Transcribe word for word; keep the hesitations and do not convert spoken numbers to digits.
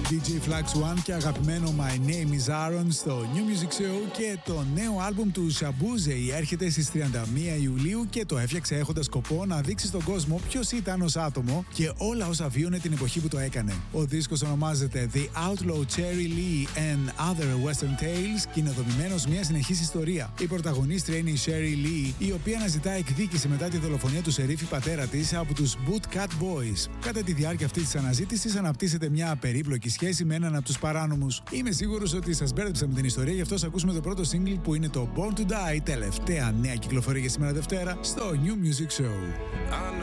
ντι τζέι Flux One και αγαπημένο My Name is Aaron στο New Music Show. Και το νέο άλμπουμ του Shaboozey έρχεται στις τριάντα μία Ιουλίου και το έφτιαξε έχοντας σκοπό να δείξει στον κόσμο ποιος ήταν ως άτομο και όλα όσα βίωνε την εποχή που το έκανε. Ο δίσκος ονομάζεται The Outlaw Cherry Lee and Other Western Tales και είναι δομημένος μια συνεχής ιστορία. Η πρωταγωνίστρια είναι η Sherry Lee, η οποία αναζητά εκδίκηση μετά τη δολοφονία του σερίφη πατέρα της από τους Boot Cut Boys. Κατά τη διάρκεια αυτής της αναζήτησης αναπτύσσεται μια περίπλοκη σχέση με έναν από τους παράνομους. Είμαι σίγουρος ότι σας μπέρδεψα με την ιστορία, γι' αυτό θα ακούσουμε το πρώτο single που είναι το Born to Die, τελευταία νέα κυκλοφορία για σήμερα Δευτέρα στο New Music Show.